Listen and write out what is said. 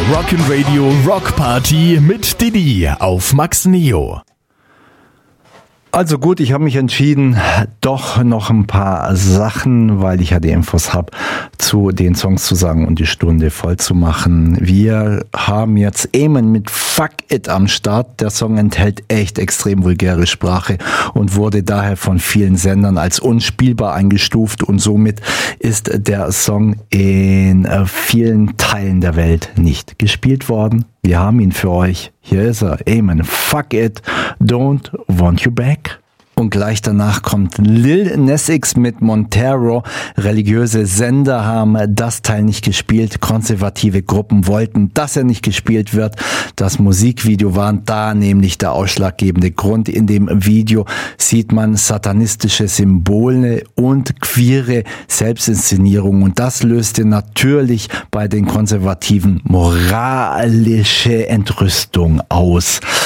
Rock'n'Radio Rock Party mit Didi auf Max Neo. Also gut, ich habe mich entschieden, doch noch ein paar Sachen, weil ich ja die Infos habe, zu den Songs zu sagen und die Stunde voll zu machen. Wir haben jetzt Amen mit Fuck It am Start. Der Song enthält echt extrem vulgäre Sprache und wurde daher von vielen Sendern als unspielbar eingestuft und somit ist der Song in vielen Teilen der Welt nicht gespielt worden. Wir haben ihn für euch. Hier ist er. Amen. Fuck it. Don't want you back. Und gleich danach kommt Lil Nas X mit Montero. Religiöse Sender haben das Teil nicht gespielt. Konservative Gruppen wollten, dass er nicht gespielt wird. Das Musikvideo war da nämlich der ausschlaggebende Grund. In dem Video sieht man satanistische Symbole und queere Selbstinszenierung. Und das löste natürlich bei den Konservativen moralische Entrüstung aus.